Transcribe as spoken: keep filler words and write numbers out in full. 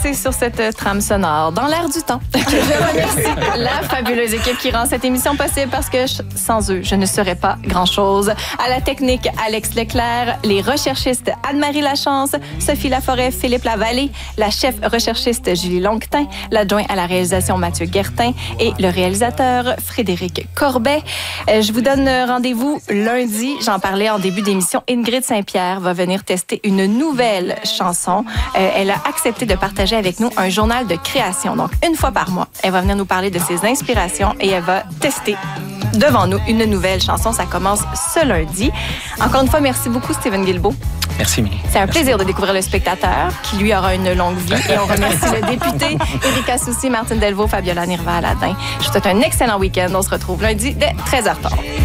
danser sur cette trame sonore dans l'air du temps. Je remercie la fabuleuse équipe qui rend cette émission possible parce que je, sans eux, je ne serais pas grand-chose. À la technique, Alex Leclerc, les recherchistes Anne-Marie Lachance, Sophie Laforêt, Philippe Lavallée, la chef recherchiste Julie Longtin, l'adjoint à la réalisation Mathieu Guertin et le réalisateur Frédéric Corbet. Euh, je vous donne rendez-vous lundi. J'en parlais en début d'émission. Ingrid Saint-Pierre va venir tester une nouvelle chanson. Euh, elle a accepté de partager avec nous un journal de création. Donc, une fois par mois, elle va venir nous parler de ses inspirations et elle va tester devant nous une nouvelle chanson. Ça commence ce lundi. Encore une fois, merci beaucoup, Steven Guilbeault. Merci, Émilie. C'est un Merci. plaisir de découvrir le spectateur, qui lui aura une longue vie. Et on remercie le député Éric Assouci, Martine Delvaux, Fabiola Nirva-Aladin. Je vous souhaite un excellent week-end. On se retrouve lundi dès treize heures trente.